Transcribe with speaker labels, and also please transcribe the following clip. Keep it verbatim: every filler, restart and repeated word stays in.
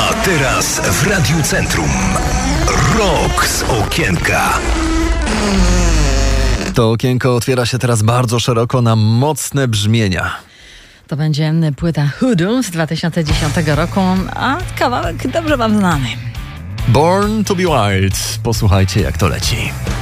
Speaker 1: A teraz w Radiu Centrum Rok z okienka.
Speaker 2: To okienko otwiera się teraz bardzo szeroko na mocne brzmienia.
Speaker 3: To będzie płyta Hoodoo z dwa tysiące dziesiątego roku, a kawałek dobrze wam znany.
Speaker 2: Born to be Wild. Posłuchajcie, jak to leci.